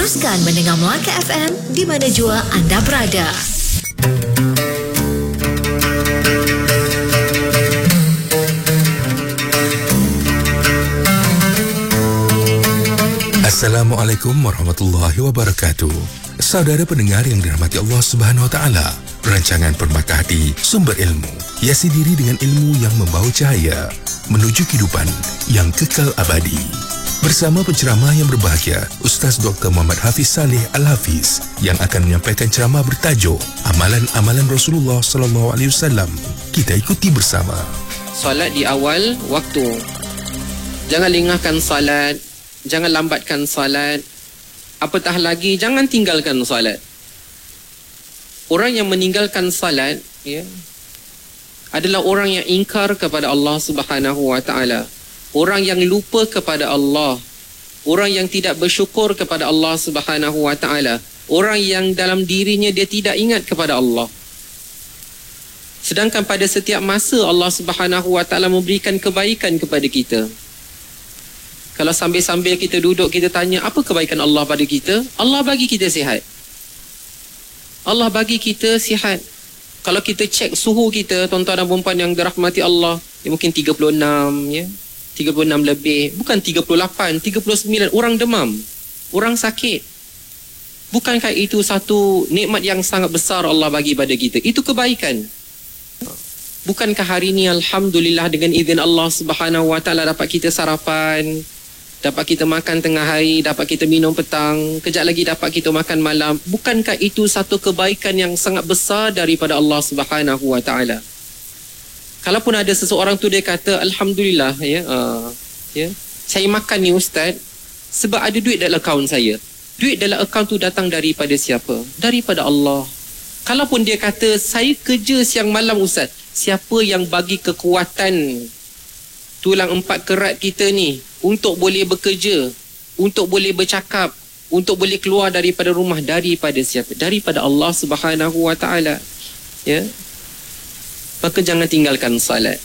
Teruskan mendengar Melaka FM di mana jua anda berada. Assalamualaikum warahmatullahi wabarakatuh. Saudara pendengar yang dirahmati Allah Subhanahu wa taala, rancangan Permata Hati sumber ilmu hiasi diri dengan ilmu yang membawa cahaya menuju kehidupan yang kekal abadi. Bersama penceramah yang berbahagia, Ustaz Dr. Muhammad Hafiz Saleh Al-Hafiz yang akan menyampaikan ceramah bertajuk Amalan-amalan Rasulullah sallallahu alaihi wasallam. Kita ikuti bersama. Solat di awal waktu. Jangan lengahkan solat, jangan lambatkan solat. Apatah lagi jangan tinggalkan solat. Orang yang meninggalkan solat adalah orang yang ingkar kepada Allah Subhanahu wa taala. Orang yang lupa kepada Allah, orang yang tidak bersyukur kepada Allah Subhanahu wa taala, orang yang dalam dirinya dia tidak ingat kepada Allah. Sedangkan pada setiap masa Allah Subhanahu wa taala memberikan kebaikan kepada kita. Kalau sambil-sambil kita duduk kita tanya apa kebaikan Allah pada kita? Allah bagi kita sihat. Allah bagi kita sihat. Kalau kita cek suhu kita, tuan-tuan dan puan yang dirahmati Allah, mungkin 36 36 lebih, bukan 38, 39, orang demam, orang sakit. Bukankah itu satu nikmat yang sangat besar Allah bagi pada kita? Itu kebaikan. Bukankah hari ini alhamdulillah dengan izin Allah Subhanahu wa taala dapat kita sarapan, dapat kita makan tengah hari, dapat kita minum petang, kejap lagi dapat kita makan malam. Bukankah itu satu kebaikan yang sangat besar daripada Allah Subhanahu wa taala? Kalaupun ada seseorang tu dia kata alhamdulillah saya makan ni ustaz sebab ada duit dalam akaun saya. Duit dalam akaun tu datang daripada siapa? Daripada Allah. Kalaupun dia kata saya kerja siang malam ustaz, siapa yang bagi kekuatan tulang 4 kerat kita ni untuk boleh bekerja, untuk boleh bercakap, untuk boleh keluar daripada rumah? Daripada siapa? Daripada Allah Subhanahu wa taala. Maka jangan tinggalkan salat.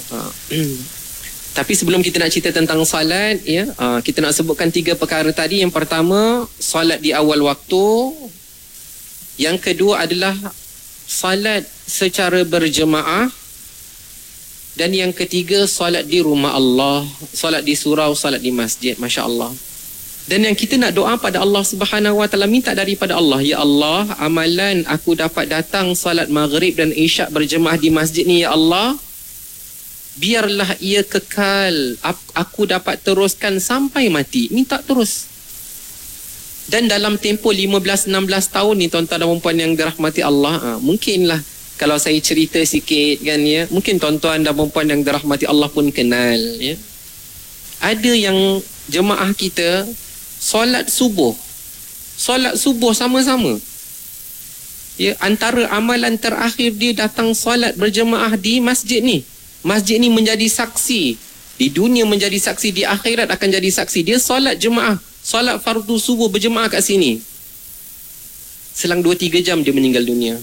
Tapi sebelum kita nak cerita tentang salat, kita nak sebutkan 3 perkara tadi. Yang pertama, salat di awal waktu. Yang kedua adalah salat secara berjemaah. Dan yang ketiga, salat di rumah Allah, salat di surau, salat di masjid. Masya Allah. Dan yang kita nak doa pada Allah Subhanahu wa taala, minta daripada Allah, ya Allah, amalan aku dapat datang salat maghrib dan isyak berjemaah di masjid ni, ya Allah, biarlah ia kekal, aku dapat teruskan sampai mati. Minta terus. Dan dalam tempoh 15-16 tahun ni tuan-tuan dan puan yang dirahmati Allah, mungkinlah kalau saya cerita sikit kan mungkin tuan-tuan dan puan yang dirahmati Allah pun kenal Ada yang jemaah kita solat subuh sama-sama. Antara amalan terakhir dia datang solat berjemaah di masjid ni. Masjid ni menjadi saksi. Di dunia menjadi saksi, di akhirat akan jadi saksi. Dia solat jemaah, solat fardu subuh berjemaah kat sini. Selang 2-3 jam dia meninggal dunia.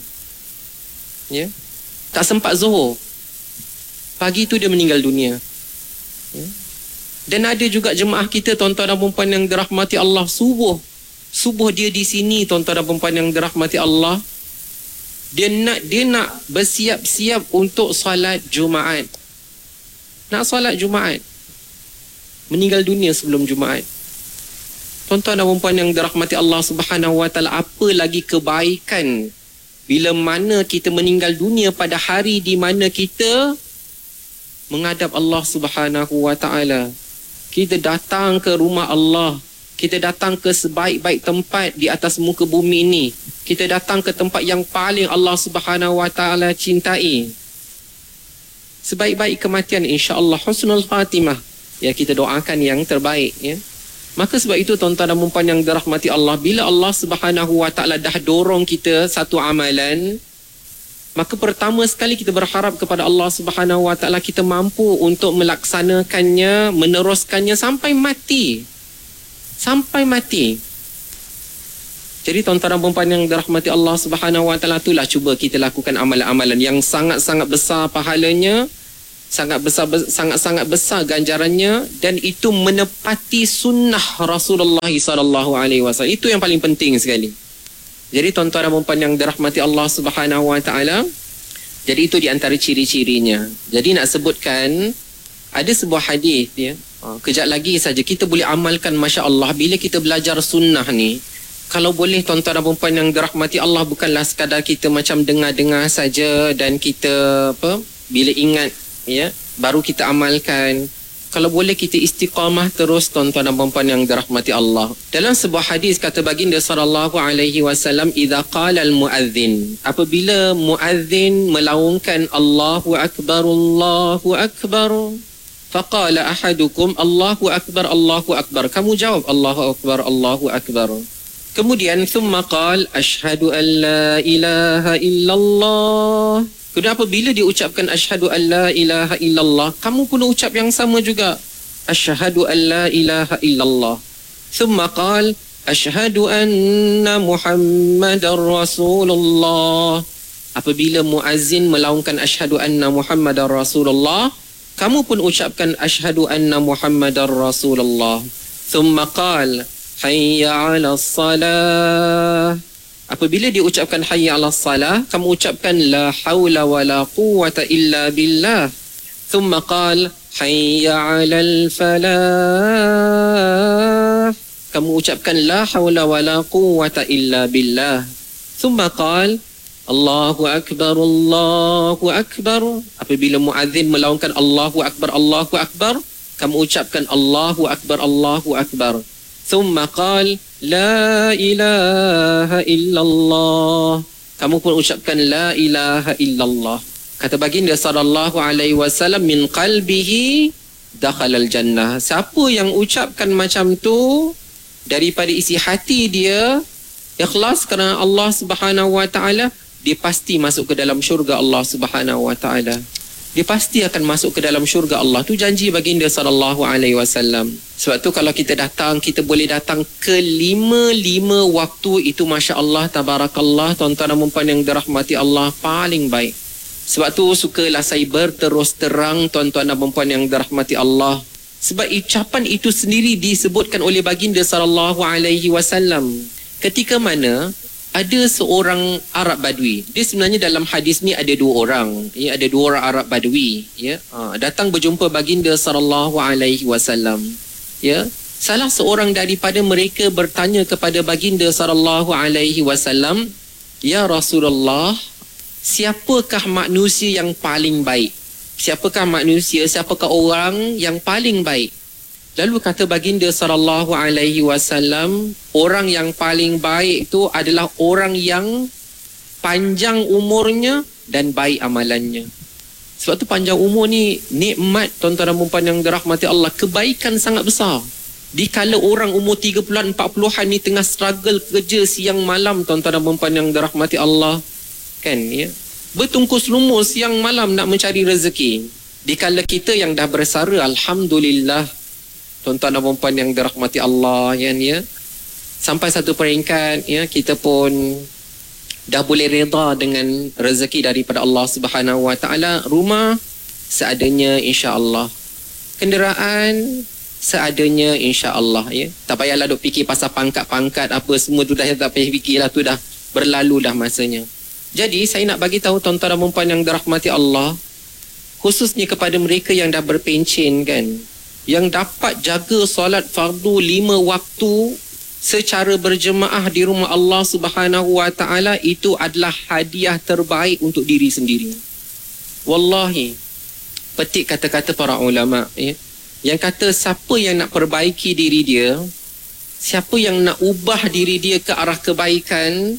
Tak sempat zuhur. Pagi tu dia meninggal dunia. Dan ada juga jemaah kita tuan-tuan dan puan yang dirahmati Allah, subuh dia di sini tuan-tuan dan puan yang dirahmati Allah. Dia nak bersiap-siap untuk solat Jumaat. Nak solat Jumaat. Meninggal dunia sebelum Jumaat. Tuan-tuan dan puan yang dirahmati Allah Subhanahu wa taala, apa lagi kebaikan bila mana kita meninggal dunia pada hari di mana kita menghadap Allah Subhanahu wa taala. Kita datang ke rumah Allah. Kita datang ke sebaik-baik tempat di atas muka bumi ini. Kita datang ke tempat yang paling Allah Subhanahu wa taala cintai. Sebaik-baik kematian, insya-Allah husnul khatimah. Kita doakan yang terbaik. Maka sebab itu tuan-tuan dan puan yang dirahmati Allah, bila Allah Subhanahu wa taala dah dorong kita satu amalan, maka pertama sekali kita berharap kepada Allah Subhanahu wa taala kita mampu untuk melaksanakannya, meneruskannya sampai mati. Sampai mati. Jadi tuan-tuan dan puan yang dirahmati Allah Subhanahu wa taala, itulah cuba kita lakukan amalan-amalan yang sangat-sangat besar pahalanya sangat-sangat besar ganjarannya, dan itu menepati sunnah Rasulullah sallallahu alaihi wasallam. Itu yang paling penting sekali. Jadi tuan-tuan dan puan yang dirahmati Allah Subhanahu wa taala, jadi itu di antara ciri-cirinya. Jadi nak sebutkan ada sebuah hadis ya. Kejap lagi saja kita boleh amalkan, masya-Allah, bila kita belajar sunnah ni. Kalau boleh tuan-tuan dan puan yang dirahmati Allah, bukanlah sekadar kita macam dengar-dengar saja dan kita bila ingat ya baru kita amalkan. Kalau boleh kita istiqamah terus tuan-tuan dan puan yang dirahmati Allah. Dalam sebuah hadis kata baginda sallallahu alaihi wasallam, idza qala al-muadzin, apabila muadzin melaungkan Allahu akbar faqala ahadukum Allahu akbar, kamu jawab Allahu akbar. Kemudian thumma qala asyhadu an la ilaha illallah. Kemudian apabila dia ucapkan asyhadu an la ilaha illallah, kamu pun ucap yang sama juga, asyhadu an la ilaha illallah. Thumma qala asyhadu anna Muhammadar Rasulullah. Apabila muazzin melaungkan asyhadu anna Muhammadar Rasulullah, kamu pun ucapkan asyhadu anna Muhammadar Rasulullah. Thumma qala hayya 'alas salah. Apabila dia ucapkan hayya 'alas salah, kamu ucapkan la haula wala quwwata illa billah. Thumma qala hayya 'alal falah. Kamu ucapkan la haula wala quwwata illa billah. Thumma qala Allahu akbar. Apabila muadzin melaungkan Allahu akbar, kamu ucapkan Allahu akbar. Thumma qala la ilaha illallah. Kamu pun ucapkan la ilaha illallah. Kata baginda sallallahu alaihi wasallam, min qalbihi dakhalal jannah. Siapa yang ucapkan macam tu daripada isi hati dia, ikhlas kerana Allah Subhanahu wa taala, dia pasti masuk ke dalam syurga Allah Subhanahu wa taala. Dia pasti akan masuk ke dalam syurga Allah. Tu janji baginda sallallahu alaihi wasallam. Sebab tu kalau kita datang, kita boleh datang ke lima waktu itu, masya-Allah, tabarakallah, tuan-tuan dan puan yang dirahmati Allah, paling baik. Sebab tu sukalah saya berterus terang tuan-tuan dan puan yang dirahmati Allah. Sebab ucapan itu sendiri disebutkan oleh baginda sallallahu alaihi wasallam. Ketika mana ada seorang Arab Badui. Dia sebenarnya dalam hadis ni ada dua orang. Ya, ada dua orang Arab Badui. Ya, datang berjumpa baginda sallallahu alaihi wasallam. Ya, salah seorang daripada mereka bertanya kepada baginda sallallahu alaihi wasallam, ya Rasulullah, siapakah manusia yang paling baik? Siapakah orang yang paling baik? Lalu kata baginda sallallahu alaihi wasallam, orang yang paling baik itu adalah orang yang panjang umurnya dan baik amalannya. Sebab tu panjang umur ni nikmat tuan-tuan dan puan yang dirahmati Allah, kebaikan sangat besar. Dikala orang umur 30-an 40-an ni tengah struggle kerja siang malam tuan-tuan dan puan yang dirahmati Allah, kan ya, bertungkus lumus siang malam nak mencari rezeki. Dikala kita yang dah bersara, alhamdulillah tuan-tuan dan puan yang dirahmati Allah, ya, sampai satu peringkat ya, kita pun dah boleh reda dengan rezeki daripada Allah Subhanahu wa taala. Rumah seadanya insya-Allah, kenderaan seadanya insya-Allah, ya. Tak payahlah duk fikir pasal pangkat-pangkat apa semua tu, dah tak payah fikirlah, tu dah berlalu dah masanya. Jadi saya nak bagi tahu tuan-tuan dan puan yang dirahmati Allah, khususnya kepada mereka yang dah berpencen kan, yang dapat jaga solat fardu 5 waktu secara berjemaah di rumah Allah Subhanahu wa taala, itu adalah hadiah terbaik untuk diri sendiri. Wallahi, petik kata-kata para ulama ya, yang kata siapa yang nak perbaiki diri dia, siapa yang nak ubah diri dia ke arah kebaikan,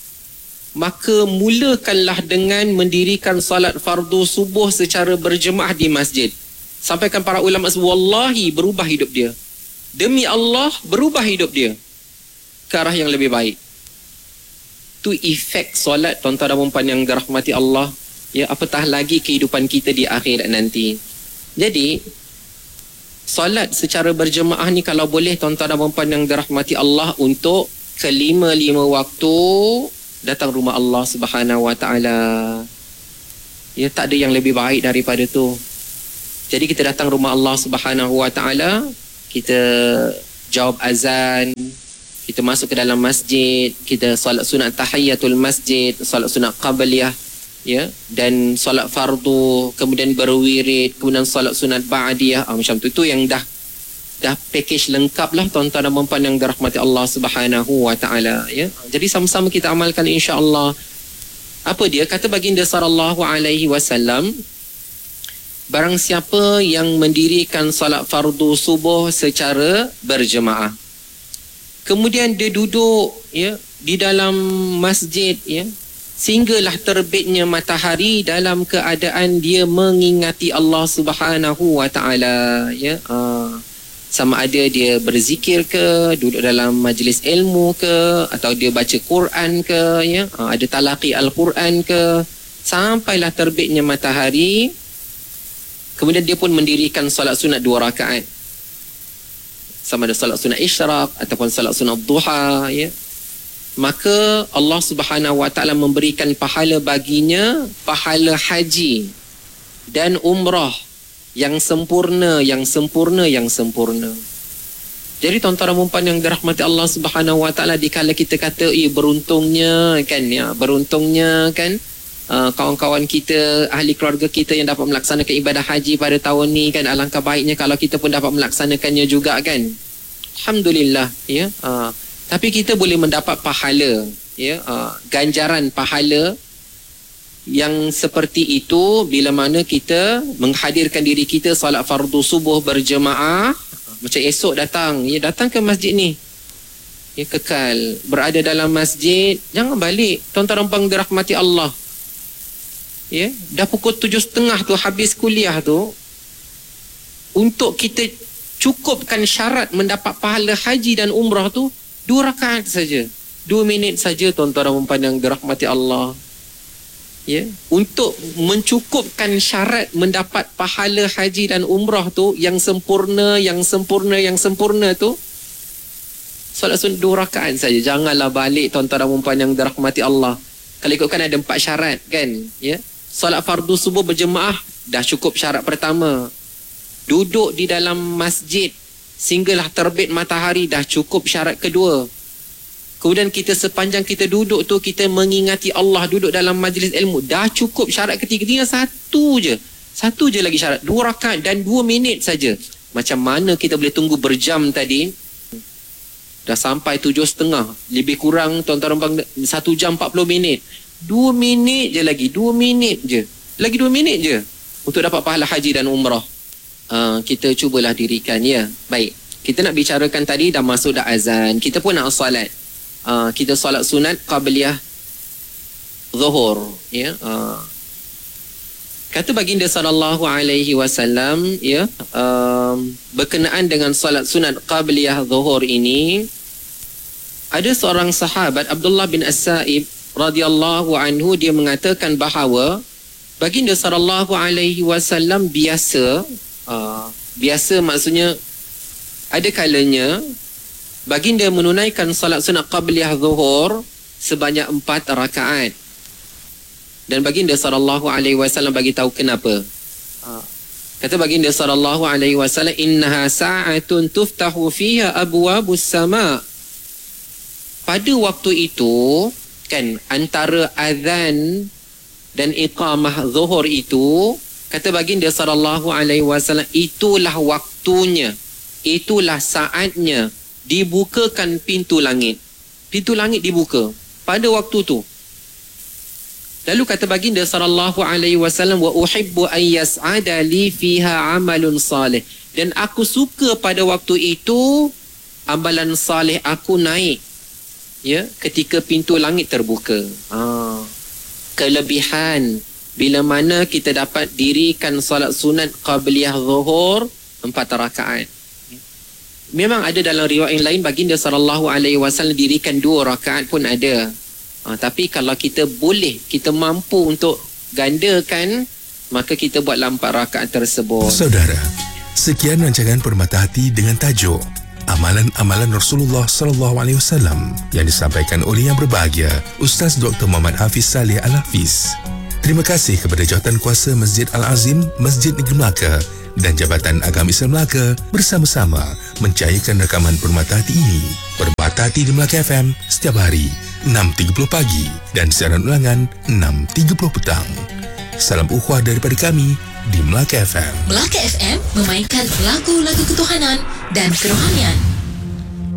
maka mulakanlah dengan mendirikan salat fardu subuh secara berjemaah di masjid. Sampaikan para ulama, wallahi berubah hidup dia. Demi Allah berubah hidup dia ke arah yang lebih baik. Tu efek solat tuan-tuan dan puan yang dirahmati Allah, ya, apatah lagi kehidupan kita di akhirat nanti. Jadi solat secara berjemaah ni kalau boleh tuan-tuan dan puan yang dirahmati Allah, untuk kelima-lima waktu datang rumah Allah Subhanahu wa taala. Ya, tak ada yang lebih baik daripada tu. Jadi kita datang rumah Allah Subhanahu Wa Taala, kita jawab azan, kita masuk ke dalam masjid, kita solat sunat tahiyatul masjid, solat sunat qabliyah, ya, dan solat fardu, kemudian berwirid, kemudian solat sunat ba'diyah, macam tu. Itu yang dah package lengkap lah tuan-tuan dan puan yang dirahmati Allah Subhanahu Wa Taala, ya. Jadi sama-sama kita amalkan insya-Allah. Apa dia? Kata baginda sallallahu alaihi wasallam, barang siapa yang mendirikan solat fardu subuh secara berjemaah, kemudian dia duduk, ya, di dalam masjid, ya, sehinggalah terbitnya matahari dalam keadaan dia mengingati Allah Subhanahu Wa Taala, ya. Sama ada dia berzikir ke, duduk dalam majlis ilmu ke, atau dia baca Quran ke, ya, ada talaqi Al-Quran ke, sampailah terbitnya matahari. Kemudian dia pun mendirikan solat sunat 2 rakaat. Sama ada solat sunat isyraq ataupun solat sunat duha, ya. Maka Allah Subhanahu Wa Taala memberikan pahala baginya, pahala haji dan umrah yang sempurna, yang sempurna, yang sempurna. Jadi tuan-tuan dan puan yang dirahmati Allah Subhanahu Wa Taala, dikala kita kata beruntungnya kan, ya, beruntungnya kan, kawan-kawan kita, ahli keluarga kita yang dapat melaksanakan ibadah haji pada tahun ni kan, alangkah baiknya kalau kita pun dapat melaksanakannya juga kan. Alhamdulillah, ya. Tapi kita boleh mendapat pahala, ya, ganjaran pahala yang seperti itu bila mana kita menghadirkan diri kita solat fardu subuh berjemaah. Macam esok datang, ya, datang ke masjid ni, ya, kekal berada dalam masjid, jangan balik. Tuan-tuan dan puan dirahmati Allah, ya, dah pukul 7.30 tu habis kuliah tu, untuk kita cukupkan syarat mendapat pahala haji dan umrah tu 2 rakaat saja, 2 minit saja tuan-tuan dan puan yang dirahmati Allah, ya. Untuk mencukupkan syarat mendapat pahala haji dan umrah tu yang sempurna, yang sempurna, yang sempurna tu, solat sunat 2 rakaat saja. Janganlah balik tuan-tuan dan puan yang dirahmati Allah. Kalau ikutkan ada 4 syarat kan, ya. Solat fardu subuh berjemaah dah cukup syarat pertama. Duduk di dalam masjid sehinggalah terbit matahari dah cukup syarat kedua. Kemudian kita sepanjang kita duduk tu kita mengingati Allah, duduk dalam majlis ilmu, dah cukup syarat ketiga. Tinggal satu je lagi syarat, 2 rakaat dan 2 minit saja. Macam mana kita boleh tunggu berjam tadi? Dah sampai 7.30, lebih kurang tuan-tuan 1 jam 40 minit. 2 minit je lagi, 2 minit je. Lagi 2 minit je untuk dapat pahala haji dan umrah. Kita cubalah dirikan, ya. Baik, kita nak bicarakan tadi dah masuk dah azan, kita pun nak solat. Kita solat sunat qabliyah zuhur, ya. Kata baginda sallallahu alaihi wasallam, ya, berkenaan dengan solat sunat qabliyah zuhur ini, ada seorang sahabat Abdullah bin As-Sa'ib radhiyallahu anhu, dia mengatakan bahawa baginda sallallahu alaihi wasallam biasa maksudnya ada kalanya baginda menunaikan salat sunat qabliyah zuhur sebanyak 4 rakaat. Dan baginda sallallahu alaihi wasallam bagi tahu kenapa. Kata baginda sallallahu alaihi wasallam, innaha sa'atun tuftahu fiha abwabus sama. Pada waktu itu kan, antara azan dan iqamah zuhur itu, kata baginda sallallahu alaihi wasallam, itulah waktunya, itulah saatnya dibukakan pintu langit. Pintu langit dibuka pada waktu tu. Lalu kata baginda sallallahu alaihi wasallam, wa uhibbu an yas'ada li fiha amalun salih, dan aku suka pada waktu itu amalan salih aku naik, ya, ketika pintu langit terbuka. Kelebihan bila mana kita dapat dirikan solat sunat qabliyah zuhur 4 rakaat. Memang ada dalam riwayat yang lain baginda sallallahu alaihi wasallam dirikan 2 rakaat pun ada. Tapi kalau kita boleh, kita mampu untuk gandakan, maka kita buatlah 4 rakaat tersebut. Saudara, sekian rancangan Permata Hati dengan tajuk Amalan-amalan Rasulullah sallallahu alaihi wasallam yang disampaikan oleh yang berbahagia Ustaz Dr. Muhammad Hafiz Saleh Al-Hafiz. Terima kasih kepada Jawatankuasa Masjid Al-Azim, Masjid Negeri Melaka dan Jabatan Agama Islam Melaka bersama-sama mencairkan rakaman Permata Hati ini. Permata Hati di Melaka FM setiap hari 6.30 pagi dan siaran ulangan 6.30 petang. Salam ukhuwah daripada kami di Melaka FM. Melaka FM memainkan lagu-lagu ketuhanan dan kerohanian.